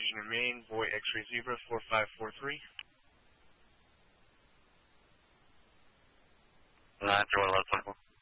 position remain, Boy X-Ray Zebra 4543. 931 left 24.